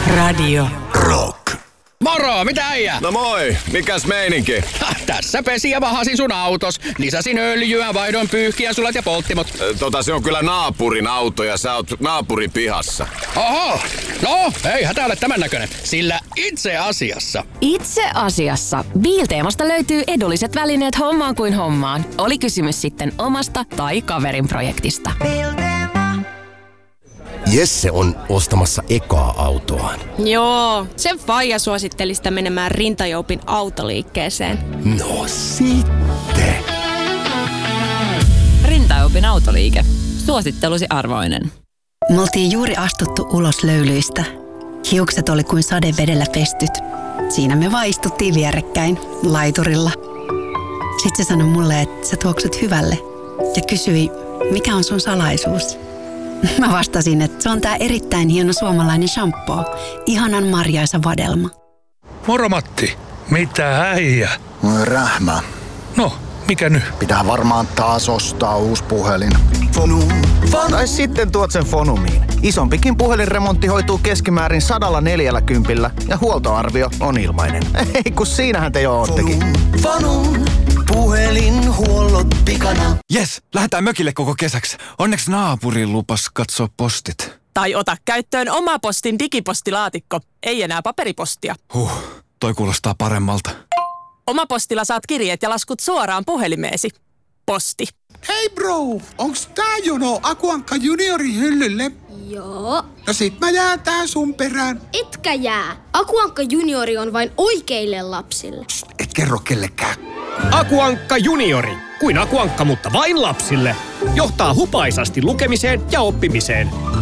Radio Rock. Moro, mitä äijä? No moi, mikäs meininki? Tässä pesi ja vahasin sun autos. Lisäsin öljyä, vaihdoin pyyhkiäsulat ja polttimot. Se on kyllä naapurin auto ja sä oot naapurin pihassa. Oho, no ei hätä ole tämän näköinen. Sillä itse asiassa Biilteemasta löytyy edulliset välineet hommaan kuin hommaan. Oli kysymys sitten omasta tai kaverin projektista. Jesse on ostamassa ekaa autoaan. Joo, sen faija suositteli sitä menemään Rintajoupin autoliikkeeseen. No sitten. Rintajoupin autoliike. Suosittelusi arvoinen. Me oltiin juuri astuttu ulos löylyistä. Hiukset oli kuin sadevedellä pestyt. Siinä me vaan istuttiin vierekkäin, laiturilla. Sitten se sanoi mulle, että sä tuoksut hyvälle. Ja kysyi, mikä on sun salaisuus? Mä vastasin, että se on tää erittäin hieno suomalainen shampoo. Ihanan marjaisa vadelma. Moro Matti, mitä äijä? Rähmä. No, mikä nyt? Pitää varmaan taas ostaa uusi puhelin. Tai sitten tuot sen Fonumiin. Isompikin puhelinremontti hoituu keskimäärin 140 ja huoltoarvio on ilmainen. Ei kun siinähän te jo oottekin. Puhelinhuollot pikana. Jes, lähdetään mökille koko kesäksi. Onneksi naapuri lupas katsoa postit. Tai ota käyttöön oma postin digipostilaatikko. Ei enää paperipostia. Toi kuulostaa paremmalta. Oma postilla saat kirjeet ja laskut suoraan puhelimeesi. Posti. Hei bro, onks tää jono Akuankka juniorin hyllylle? Joo. No sit mä jään tää sun perään. Etkä jää. Akuankka juniori on vain oikeille lapsille. Et kerro kellekään. Akuankka juniori. Kuin Akuankka, mutta vain lapsille. Johtaa hupaisasti lukemiseen ja oppimiseen.